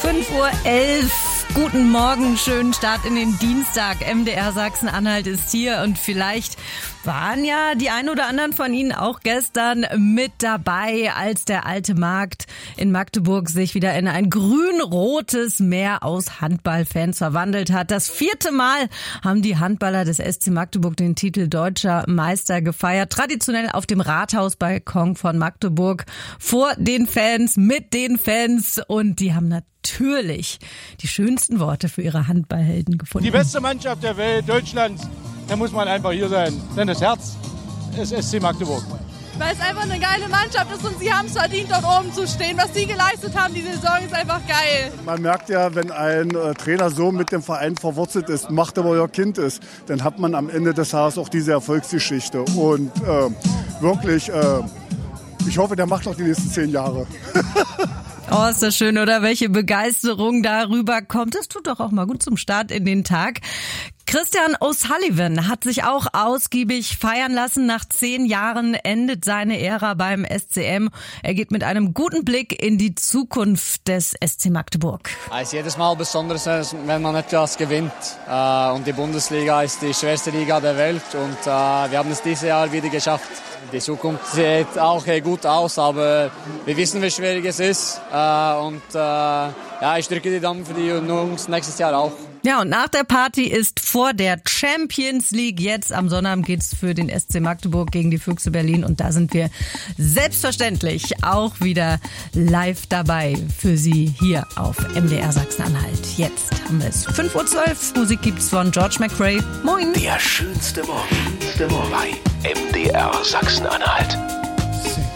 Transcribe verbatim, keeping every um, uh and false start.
fünf Uhr elf. Guten Morgen, schönen Start in den Dienstag. M D R Sachsen-Anhalt ist hier und vielleicht waren ja die ein oder anderen von Ihnen auch gestern mit dabei, als der alte Markt in Magdeburg sich wieder in ein grün-rotes Meer aus Handballfans verwandelt hat. Das vierte Mal haben die Handballer des S C Magdeburg den Titel Deutscher Meister gefeiert. Traditionell auf dem Rathausbalkon von Magdeburg vor den Fans, mit den Fans, und die haben natürlich die schönsten Worte für ihre Handballhelden gefunden. Die beste Mannschaft der Welt, Deutschlands, da muss man einfach hier sein. Denn das Herz ist S C Magdeburg. Weil es einfach eine geile Mannschaft ist und sie haben es verdient, dort oben zu stehen. Was sie geleistet haben, die Saison, ist einfach geil. Man merkt ja, wenn ein äh, Trainer so mit dem Verein verwurzelt ist, Magdeburger Kind ist, dann hat man am Ende des Tages auch diese Erfolgsgeschichte. Und äh, wirklich, äh, ich hoffe, der macht noch die nächsten zehn Jahre. Oh, ist das schön, oder? Welche Begeisterung darüber kommt. Das tut doch auch mal gut zum Start in den Tag. Christian O'Sullivan hat sich auch ausgiebig feiern lassen. Nach zehn Jahren endet seine Ära beim S C M. Er geht mit einem guten Blick in die Zukunft des S C Magdeburg. Es ist jedes Mal besonders, wenn man etwas gewinnt. Und die Bundesliga ist die schwerste Liga der Welt. Und wir haben es dieses Jahr wieder geschafft. Die Zukunft sieht auch gut aus, aber wir wissen, wie schwierig es ist. Und ja, ich drücke die Daumen für die Jungs nächstes Jahr auch. Ja, und nach der Party ist vor der Champions League. Jetzt am Sonnabend geht's für den S C Magdeburg gegen die Füchse Berlin. Und da sind wir selbstverständlich auch wieder live dabei für Sie hier auf M D R Sachsen-Anhalt. Jetzt haben wir es fünf Uhr zwölf. Musik gibt's von George McRae. Moin. Der schönste Morgen bei M D R Sachsen-Anhalt.